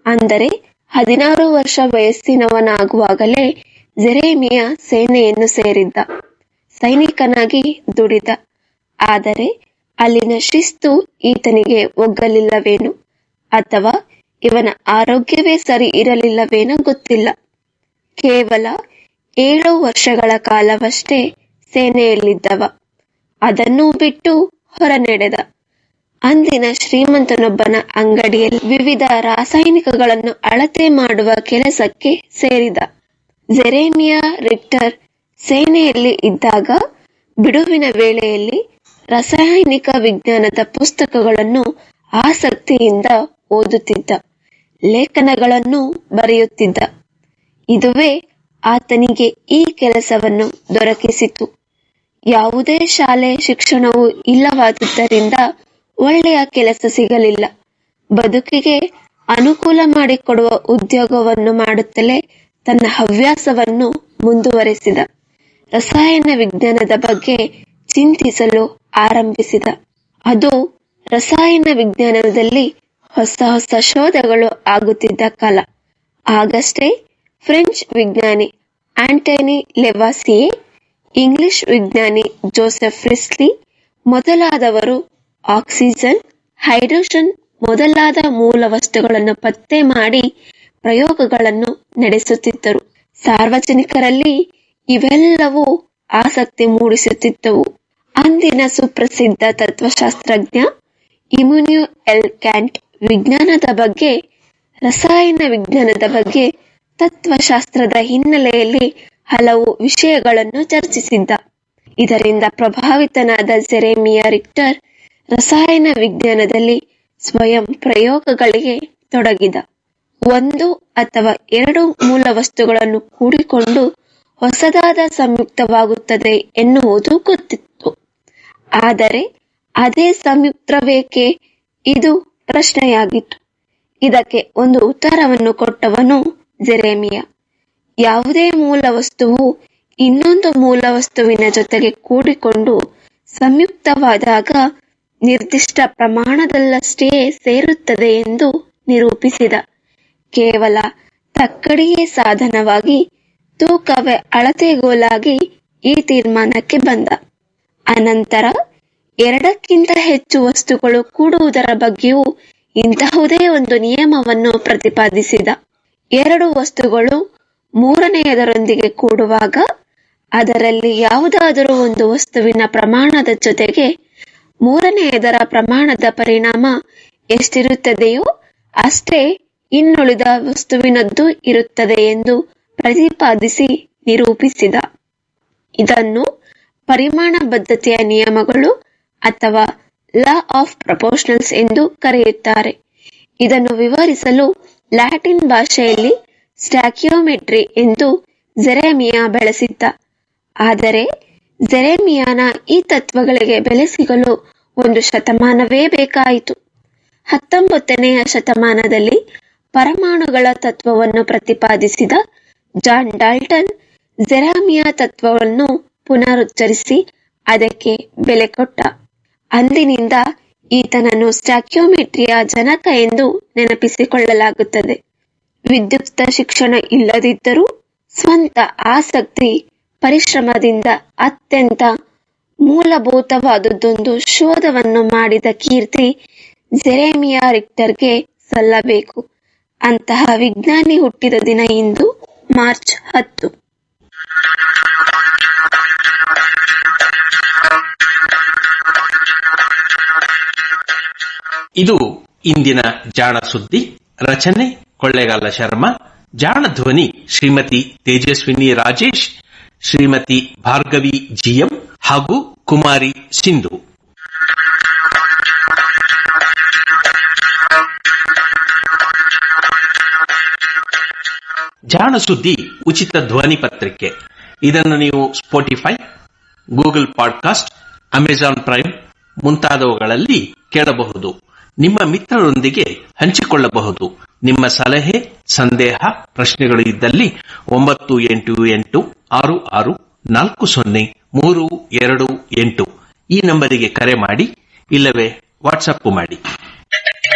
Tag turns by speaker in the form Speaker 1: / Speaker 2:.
Speaker 1: ಅಂದರೆ 16 ವರ್ಷ ವಯಸ್ಸಿನವನಾಗುವಾಗಲೇ ಜೆರೆಮಿಯ ಸೇನೆಯನ್ನು ಸೇರಿದ್ದ. ಸೈನಿಕನಾಗಿ ದುಡಿದ. ಆದರೆ ಅಲ್ಲಿನ ಶಿಸ್ತು ಈತನಿಗೆ ಒಗ್ಗಲಿಲ್ಲವೇನು, ಅಥವಾ ಇವನ ಆರೋಗ್ಯವೇ ಸರಿ ಇರಲಿಲ್ಲವೇನೋ ಗೊತ್ತಿಲ್ಲ. ಕೇವಲ 7 ವರ್ಷಗಳ ಕಾಲವಷ್ಟೇ ಸೇನೆಯಲ್ಲಿದ್ದವ. ಅದನ್ನೂ ಬಿಟ್ಟು ಹೊರನಡೆದ. ಅಂದಿನ ಶ್ರೀಮಂತನೊಬ್ಬನ ಅಂಗಡಿಯಲ್ಲಿ ವಿವಿಧ ರಾಸಾಯನಿಕಗಳನ್ನು ಅಳತೆ ಮಾಡುವ ಕೆಲಸಕ್ಕೆ ಸೇರಿದ. ಜೆರೆಮಿಯ ರಿಕ್ಟರ್ ಸೇನೆಯಲ್ಲಿ ಇದ್ದಾಗ ಬಿಡುವಿನ ವೇಳೆಯಲ್ಲಿ ರಾಸಾಯನಿಕ ವಿಜ್ಞಾನದ ಪುಸ್ತಕಗಳನ್ನು ಆಸಕ್ತಿಯಿಂದ ಓದುತ್ತಿದ್ದ. ಲೇಖನಗಳನ್ನು ಬರೆಯುತ್ತಿದ್ದ. ಇದುವೇ ಆತನಿಗೆ ಈ ಕೆಲಸವನ್ನು ದೊರಕಿಸಿತು. ಯಾವುದೇ ಶಾಲೆ ಶಿಕ್ಷಣವೂ ಇಲ್ಲವಾದುದರಿಂದ ಒಳ್ಳೆಯ ಕೆಲಸ ಸಿಗಲಿಲ್ಲ. ಬದುಕಿಗೆ ಅನುಕೂಲ ಮಾಡಿಕೊಡುವ ಉದ್ಯೋಗವನ್ನು ಮಾಡುತ್ತಲೇ ತನ್ನ ಹವ್ಯಾಸವನ್ನು ಮುಂದುವರೆಸಿದ. ರಸಾಯನ ವಿಜ್ಞಾನದ ಬಗ್ಗೆ ಚಿಂತಿಸಲು ಆರಂಭಿಸಿದ. ಅದು ರಸಾಯನ ವಿಜ್ಞಾನದಲ್ಲಿ ಹೊಸ ಹೊಸ ಶೋಧಗಳು ಆಗುತ್ತಿದ್ದ ಕಾಲ. ಆಗಷ್ಟೇ ಫ್ರೆಂಚ್ ವಿಜ್ಞಾನಿ ಆಂಟನಿ ಲೆವಾಸಿಯೆ, ಇಂಗ್ಲಿಷ್ ವಿಜ್ಞಾನಿ ಜೋಸೆಫ್ ಪ್ರಿಸ್ಲಿ ಮೊದಲಾದವರು ಆಕ್ಸಿಜನ್, ಹೈಡ್ರೋಜನ್ ಮೊದಲಾದ ಮೂಲ ವಸ್ತುಗಳನ್ನು ಪತ್ತೆ ಮಾಡಿ ಪ್ರಯೋಗಗಳನ್ನು ನಡೆಸುತ್ತಿದ್ದರು. ಸಾರ್ವಜನಿಕರಲ್ಲಿ ಇವೆಲ್ಲವೂ ಆಸಕ್ತಿ ಮೂಡಿಸುತ್ತಿದ್ದವು. ಅಂದಿನ ಸುಪ್ರಸಿದ್ಧ ತತ್ವಶಾಸ್ತ್ರಜ್ಞ ಇಮ್ಯಾನ್ಯುಯೆಲ್ ಕ್ಯಾಂಟ್ ವಿಜ್ಞಾನದ ಬಗ್ಗೆ, ರಸಾಯನ ವಿಜ್ಞಾನದ ಬಗ್ಗೆ, ತತ್ವಶಾಸ್ತ್ರದ ಹಿನ್ನೆಲೆಯಲ್ಲಿ ಹಲವು ವಿಷಯಗಳನ್ನು ಚರ್ಚಿಸಿದ್ದ. ಇದರಿಂದ ಪ್ರಭಾವಿತನಾದ ಜೆರೆಮಿಯ ರಿಕ್ಟರ್ ರಸಾಯನ ವಿಜ್ಞಾನದಲ್ಲಿ ಸ್ವಯಂ ಪ್ರಯೋಗಗಳಿಗೆ ತೊಡಗಿದ. 1 ಅಥವಾ 2 ಮೂಲ ವಸ್ತುಗಳನ್ನು ಕೂಡಿಕೊಂಡು ಹೊಸದಾದ ಸಂಯುಕ್ತವಾಗುತ್ತದೆ ಎನ್ನುವುದು ಗೊತ್ತಿತ್ತು. ಆದರೆ ಅದೇ ಸಂಯುಕ್ತವೇಕೆ? ಇದು ಪ್ರಶ್ನೆಯಾಗಿತ್ತು. ಇದಕ್ಕೆ ಒಂದು ಉತ್ತರವನ್ನು ಕೊಟ್ಟವನು ಜೆರೆಮಿಯ. ಯಾವುದೇ ಮೂಲ ವಸ್ತುವು ಇನ್ನೊಂದು ಮೂಲ ವಸ್ತುವಿನ ಜೊತೆಗೆ ಕೂಡಿಕೊಂಡು ಸಂಯುಕ್ತವಾದಾಗ ನಿರ್ದಿಷ್ಟ ಪ್ರಮಾಣದಲ್ಲಷ್ಟೇ ಸೇರುತ್ತದೆ ಎಂದು ನಿರೂಪಿಸಿದ. ಕೇವಲ ತಕ್ಕಡಿಯೇ ಸಾಧನವಾಗಿ, ತೂಕವೇ ಅಳತೆಗೋಲಾಗಿ ಈ ತೀರ್ಮಾನಕ್ಕೆ ಬಂದ. ಅನಂತರ 2ಕ್ಕಿಂತ ಹೆಚ್ಚು ವಸ್ತುಗಳು ಕೂಡುವುದರ ಬಗ್ಗೆಯೂ ಇಂತಹುದೇ ಒಂದು ನಿಯಮವನ್ನು ಪ್ರತಿಪಾದಿಸಿದ. 2 ವಸ್ತುಗಳು 3ನೆಯದರೊಂದಿಗೆ ಕೂಡುವಾಗ ಅದರಲ್ಲಿ ಯಾವುದಾದರೂ ಒಂದು ವಸ್ತುವಿನ ಪ್ರಮಾಣದ ಜೊತೆಗೆ 3ನೆಯದರ ಪ್ರಮಾಣದ ಪರಿಣಾಮ ಎಷ್ಟಿರುತ್ತದೆಯೋ ಅಷ್ಟೇ ಇನ್ನುಳಿದ ವಸ್ತುವಿನದ್ದು ಇರುತ್ತದೆ ಎಂದು ಪ್ರತಿಪಾದಿಸಿ ನಿರೂಪಿಸಿದ. ಇದನ್ನು ಪರಿಮಾಣಬದ್ಧತೆಯ ನಿಯಮಗಳು ಅಥವಾ ಲಾ ಆಫ್ ಪ್ರಪೋರ್ಷನಲ್ಸ್ ಎಂದು ಕರೆಯುತ್ತಾರೆ. ಇದನ್ನು ವಿವರಿಸಲು ಲ್ಯಾಟಿನ್ ಭಾಷೆಯಲ್ಲಿ ಸ್ಟ್ಯಾಕಿಯೋಮೆಟ್ರಿ ಎಂದು ಜೆರೆಮಿಯ ಬಳಸಿದ್ದ. ಆದರೆ ಜೆರೆಮಿಯನ ಈ ತತ್ವಗಳಿಗೆ ಬೆಲೆ ಸಿಗಲು 1 ಶತಮಾನವೇ ಬೇಕಾಯಿತು. 19ನೆಯ ಶತಮಾನದಲ್ಲಿ ಪರಮಾಣುಗಳ ತತ್ವವನ್ನು ಪ್ರತಿಪಾದಿಸಿದ ಜಾನ್ ಡಾಲ್ಟನ್ ಜೆರೆಮಿಯ ತತ್ವವನ್ನು ಪುನರುಚ್ಚರಿಸಿ ಅದಕ್ಕೆ ಬೆಲೆ ಕೊಟ್ಟ. ಅಂದಿನಿಂದ ಈತನನ್ನು ಸ್ಟ್ಯಾಕಿಯೋಮೆಟ್ರಿಯ ಜನಕ ಎಂದು ನೆನಪಿಸಿಕೊಳ್ಳಲಾಗುತ್ತದೆ. ವಿದ್ಯುಕ್ತ ಶಿಕ್ಷಣ ಇಲ್ಲದಿದ್ದರೂ ಸ್ವಂತ ಆಸಕ್ತಿ, ಪರಿಶ್ರಮದಿಂದ ಅತ್ಯಂತ ಮೂಲಭೂತವಾದದ್ದೊಂದು ಶೋಧವನ್ನು ಮಾಡಿದ ಕೀರ್ತಿ ಜೆರೆಮಿಯ ರಿಕ್ಟರ್ಗೆ ಸಲ್ಲಬೇಕು. ಅಂತಹ ವಿಜ್ಞಾನಿ ಹುಟ್ಟಿದ ದಿನ ಇಂದು ಮಾರ್ಚ್ 10.
Speaker 2: ಇದು ಇಂದಿನ ಜಾಣ ಸುದ್ದಿ. ರಚನೆ ಕೊಳ್ಳೇಗಾಲ ಶರ್ಮಾ. ಜಾಣ ಧ್ವನಿ ಶ್ರೀಮತಿ ತೇಜಸ್ವಿನಿ ರಾಜೇಶ್, ಶ್ರೀಮತಿ ಭಾರ್ಗವಿ ಜಿಎಂ ಹಾಗೂ ಕುಮಾರಿ ಸಿಂಧು. ಜಾಣ ಸುದ್ದಿ ಉಚಿತ ಧ್ವನಿ ಪತ್ರಿಕೆ. ಇದನ್ನು ನೀವು Spotify, Google podcast, Amazon prime ಮುಂತಾದವುಗಳಲ್ಲಿ ಕೇಳಬಹುದು. ನಿಮ್ಮ ಮಿತ್ರರೊಂದಿಗೆ ಹಂಚಿಕೊಳ್ಳಬಹುದು. ನಿಮ್ಮ ಸಲಹೆ, ಸಂದೇಹ, ಪ್ರಶ್ನೆಗಳು ಇದ್ದಲ್ಲಿ 9886640328 ಈ ನಂಬರಿಗೆ ಕರೆ ಮಾಡಿ, ಇಲ್ಲವೇ ವಾಟ್ಸಪ್ ಮಾಡಿ.